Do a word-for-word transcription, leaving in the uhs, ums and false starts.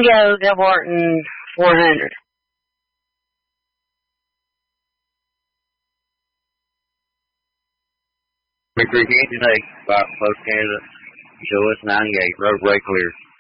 Go, Delbarton, four hundred. Victory Kansas Day, Fox Post Canada. Show us nine gate, road break clear.